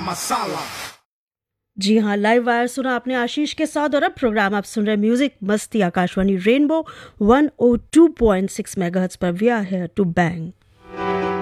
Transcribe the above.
masala. जी हाँ, live wire सुना आपने आशीष के साथ और अब प्रोग्राम आप सुन रहे म्यूजिक मस्ती आकाशवाणी रेनबो 102.6 मेगाहर्ट्ज पर we are here to bang.